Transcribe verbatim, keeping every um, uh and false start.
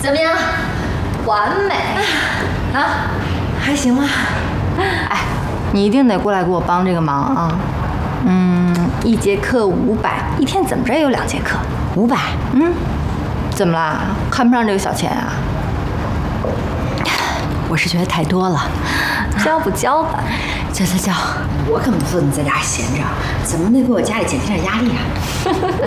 怎么样？完美啊，还行吧。哎，你一定得过来给我帮这个忙啊。嗯，一节课五百，一天怎么着也有两节课， 五百。 嗯，怎么啦？看不上这个小钱啊？ 我是觉得太多了， 交不交吧？ 交交交，我可不能在家闲着，怎么能给我家里减轻点压力啊？